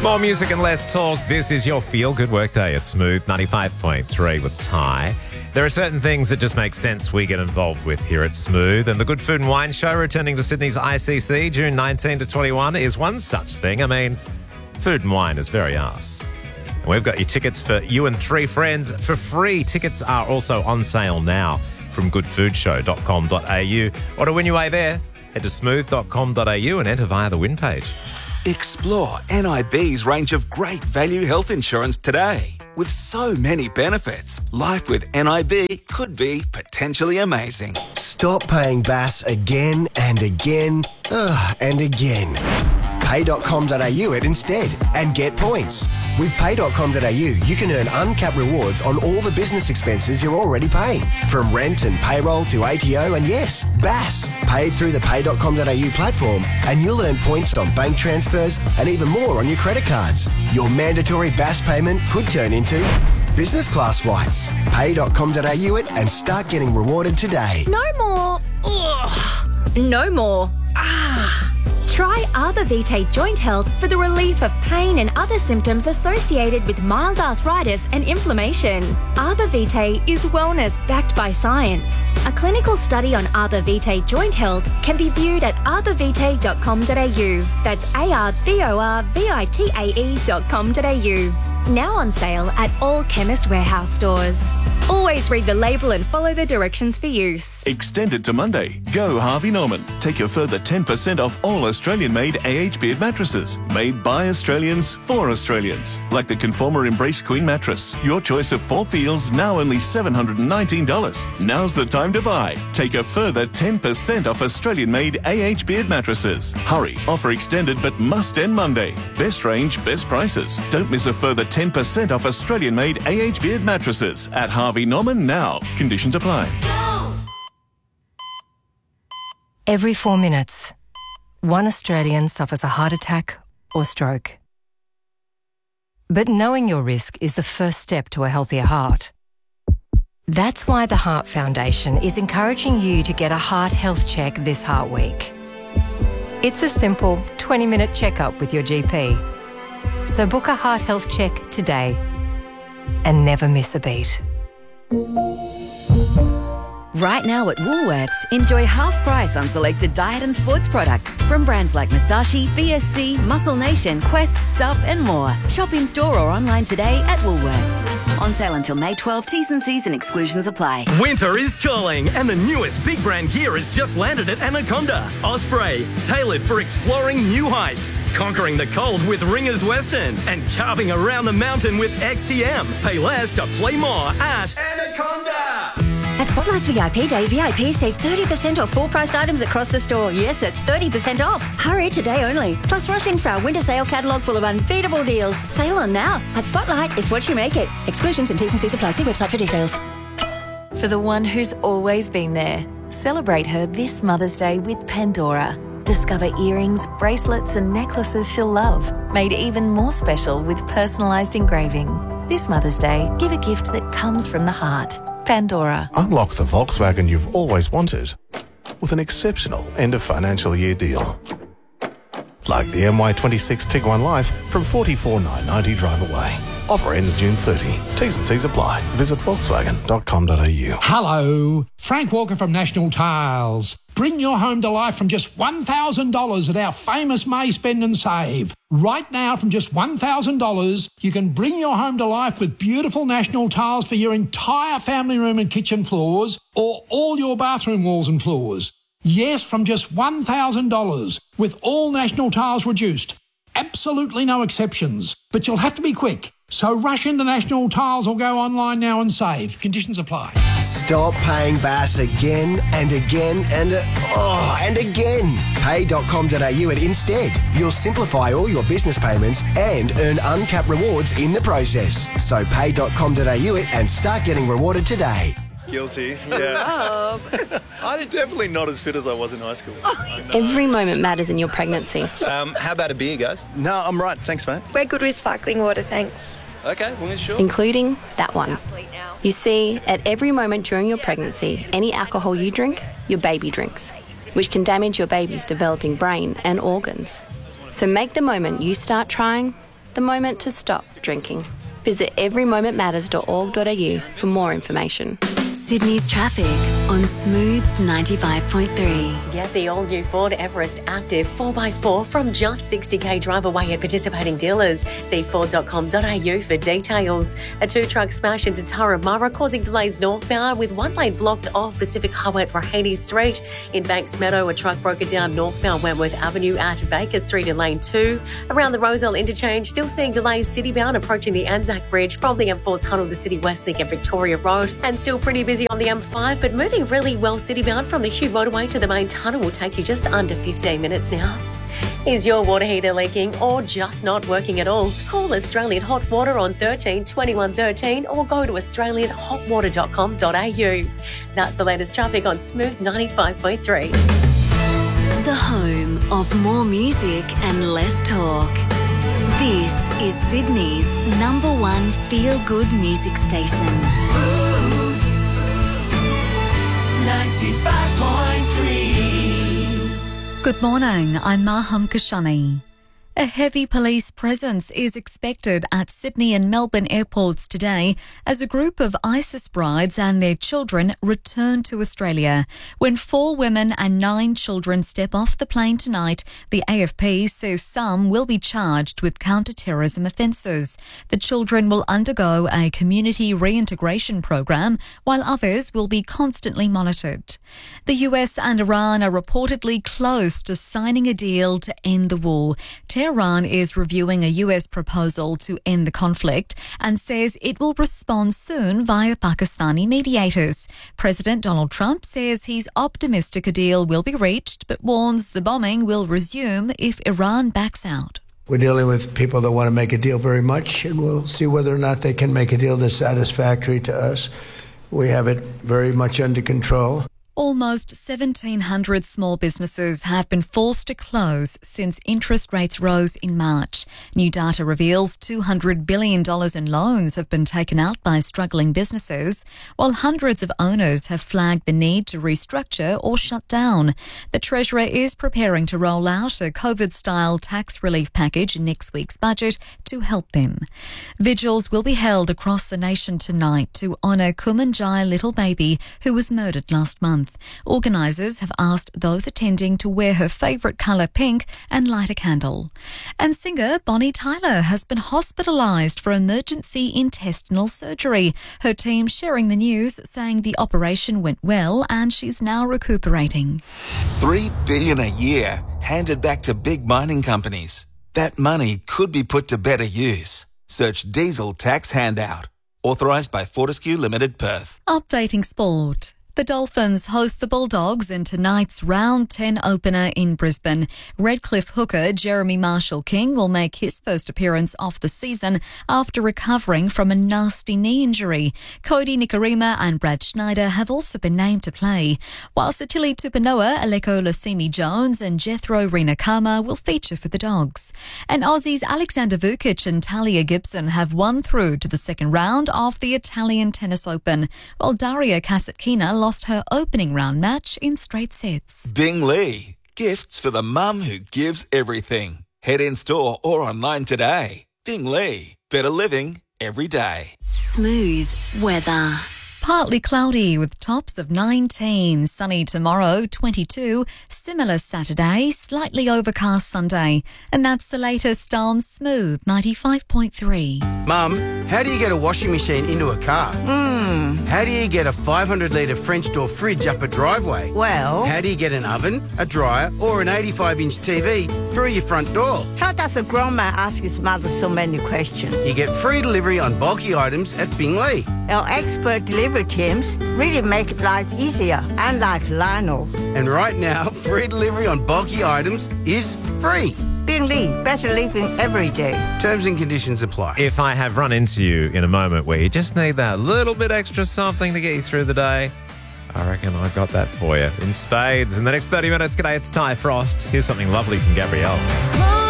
More music and less talk. This is your feel-good workday at Smooth 95.3 with Ty. There are certain things that just make sense we get involved with here at Smooth, and the Good Food and Wine Show returning to Sydney's ICC June 19 to 21 is one such thing. I mean, food and wine is very us. And we've got your tickets for you and 3 friends for free. Tickets are also on sale now from goodfoodshow.com.au. Or to win your way there, head to smooth.com.au and enter via the win page. Explore NIB's range of great value health insurance today. With so many benefits, life with NIB could be potentially amazing. Stop paying BAS again and again and again. Pay.com.au it instead and get points. With Pay.com.au, you can earn uncapped rewards on all the business expenses you're already paying. From rent and payroll to ATO and yes, BAS. Paid through the Pay.com.au platform and you'll earn points on bank transfers and even more on your credit cards. Your mandatory BAS payment could turn into business class flights. Pay.com.au it and start getting rewarded today. No more. Ugh. No more. Try Arbor Vitae Joint Health for the relief of pain and other symptoms associated with mild arthritis and inflammation. Arbor Vitae is wellness backed by science. A clinical study on Arbor Vitae Joint Health can be viewed at arborvitae.com.au. That's ARBORVITAE.com.au. Now on sale at all Chemist Warehouse stores. Always read the label and follow the directions for use. Extended to Monday. Go Harvey Norman. Take a further 10% off all Australian-made AH Beard mattresses. Made by Australians for Australians. Like the Conformer Embrace Queen mattress. Your choice of 4 feels, now only $719. Now's the time to buy. Take a further 10% off Australian-made AH Beard mattresses. Hurry. Offer extended but must end Monday. Best range, best prices. Don't miss a further 10% off Australian-made AH Beard mattresses at Harvey Norman now. Conditions apply. Every 4 minutes, one Australian suffers a heart attack or stroke. But knowing your risk is the first step to a healthier heart. That's why the Heart Foundation is encouraging you to get a heart health check this Heart Week. It's a simple 20-minute checkup with your GP. So book a heart health check today and never miss a beat. Right now at Woolworths, enjoy half price on selected diet and sports products from brands like Masashi, BSC, Muscle Nation, Quest, Sup and more. Shop in store or online today at Woolworths. On sale until May 12, T's and C's and exclusions apply. Winter is calling and the newest big brand gear has just landed at Anaconda. Osprey, tailored for exploring new heights, conquering the cold with Ringers Western and carving around the mountain with XTM. Pay less to play more at Anaconda. At Spotlight's VIP Day, VIPs save 30% off full-priced items across the store. Yes, that's 30% off. Hurry, today only. Plus, rush in for our winter sale catalogue full of unbeatable deals. Sale on now. At Spotlight, it's what you make it. Exclusions and T's and C's apply. See website for details. For the one who's always been there, celebrate her this Mother's Day with Pandora. Discover earrings, bracelets and necklaces she'll love, made even more special with personalised engraving. This Mother's Day, give a gift that comes from the heart. Pandora. Unlock the Volkswagen you've always wanted with an exceptional end of financial year deal. Like the MY26 Tiguan Life from $44,990 drive away. Offer ends June 30. T's and C's apply. Visit volkswagen.com.au. Hello, Frank Walker from National Tiles. Bring your home to life from just $1,000 at our famous May Spend and Save. Right now, from just $1,000, you can bring your home to life with beautiful National Tiles for your entire family room and kitchen floors or all your bathroom walls and floors. Yes, from just $1,000 with all National Tiles reduced. Absolutely no exceptions. But you'll have to be quick. So rush into National Tiles or go online now and save. Conditions apply. Stop paying BAS again and again and again. Pay.com.au it instead. You'll simplify all your business payments and earn uncapped rewards in the process. So pay.com.au it and start getting rewarded today. Guilty, yeah. I'm definitely not as fit as I was in high school. Every moment matters in your pregnancy. How about a beer, guys? No, I'm right. Thanks, mate. We're good with sparkling water, thanks. Okay, well, sure. Including that one. You see, at every moment during your pregnancy, any alcohol you drink, your baby drinks, which can damage your baby's developing brain and organs. So make the moment you start trying the moment to stop drinking. Visit everymomentmatters.org.au for more information. Sydney's traffic on Smooth 95.3. Get the all-new Ford Everest Active 4x4 from just $60,000 drive away at participating dealers. See Ford.com.au for details. A two-truck smash into Turramurra causing delays northbound with one lane blocked off Pacific Highway at Raheny Street. In Banks Meadow, a truck broke it down northbound Wentworth Avenue at Baker Street in lane 2. Around the Roselle interchange, still seeing delays citybound approaching the Anzac Bridge from the M4 tunnel to City Westlink and Victoria Road. And still pretty busy on the M5, but moving really well citybound from the Hugh motorway to the main tunnel will take you just under 15 minutes now. Is your water heater leaking or just not working at all? Call Australian Hot Water on 13 21 13 or go to australianhotwater.com.au. That's the latest traffic on Smooth 95.3. The home of more music and less talk. This is Sydney's #1 feel-good music station. 95.3. Good morning, I'm Maham Kashani. A heavy police presence is expected at Sydney and Melbourne airports today as a group of ISIS brides and their children return to Australia. When 4 women and 9 children step off the plane tonight, the AFP says some will be charged with counter-terrorism offences. The children will undergo a community reintegration program, while others will be constantly monitored. The US and Iran are reportedly close to signing a deal to end the war. Tehran is reviewing a US proposal to end the conflict and says it will respond soon via Pakistani mediators. President Donald Trump says he's optimistic a deal will be reached, but warns the bombing will resume if Iran backs out. We're dealing with people that want to make a deal very much, and we'll see whether or not they can make a deal that's satisfactory to us. We have it very much under control. Almost 1,700 small businesses have been forced to close since interest rates rose in March. New data reveals $200 billion in loans have been taken out by struggling businesses, while hundreds of owners have flagged the need to restructure or shut down. The Treasurer is preparing to roll out a COVID-style tax relief package in next week's budget to help them. Vigils will be held across the nation tonight to honour Kumanjai Little Baby, who was murdered last month. Organisers have asked those attending to wear her favourite colour pink and light a candle. And singer Bonnie Tyler has been hospitalised for emergency intestinal surgery. Her team sharing the news, saying the operation went well and she's now recuperating. $3 billion a year handed back to big mining companies. That money could be put to better use. Search diesel tax handout. Authorised by Fortescue Limited Perth. Updating sport. The Dolphins host the Bulldogs in tonight's Round 10 opener in Brisbane. Redcliffe hooker Jeremy Marshall-King will make his first appearance of the season after recovering from a nasty knee injury. Cody Nikorima and Brad Schneider have also been named to play, while Satili Tupanoa, Aleko Lasimi-Jones and Jethro Rinakama will feature for the Dogs. And Aussies Alexander Vukic and Talia Gibson have won through to the second round of the Italian Tennis Open, while Daria Kasatkina lost her opening round match in straight sets. Bing Lee, gifts for the mum who gives everything. Head in store or online today. Bing Lee, better living every day. Smooth weather. Partly cloudy with tops of 19, sunny tomorrow, 22, similar Saturday, slightly overcast Sunday. And that's the latest on Smooth 95.3. Mum, how do you get a washing machine into a car? How do you get a 500-litre French door fridge up a driveway? Well, how do you get an oven, a dryer or an 85-inch TV through your front door? How does a grown man ask his mother so many questions? You get free delivery on bulky items at Bing Lee. Our expert delivery teams really make life easier, unlike Lionel. And right now, free delivery on bulky items is free. Bing Lee, better living every day. Terms and conditions apply. If I have run into you in a moment where you just need that little bit extra something to get you through the day, I reckon I've got that for you in spades. In the next 30 minutes, g'day, it's Ty Frost. Here's something lovely from Gabrielle.